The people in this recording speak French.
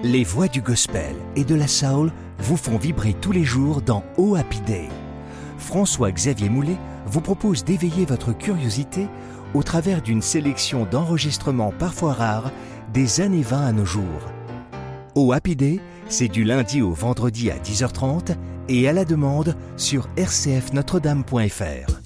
Les voix du gospel et de la soul vous font vibrer tous les jours dans Oh Happy Day. François-Xavier Moulet vous propose d'éveiller votre curiosité au travers d'une sélection d'enregistrements parfois rares des années 20 à nos jours. Oh Happy Day, c'est du lundi au vendredi à 10h30 et à la demande sur rcfnotredame.fr.